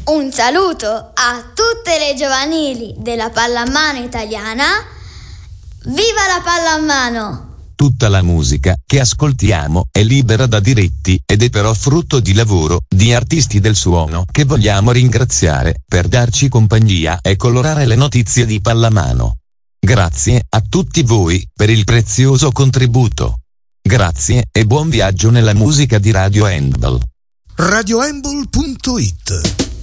Un saluto a tutte le giovanili della pallamano italiana. Viva la pallamano! Tutta la musica che ascoltiamo è libera da diritti ed è però frutto di lavoro di artisti del suono che vogliamo ringraziare per darci compagnia e colorare le notizie di pallamano. Grazie a tutti voi per il prezioso contributo. Grazie e buon viaggio nella musica di Radio Handball. radiohandball.it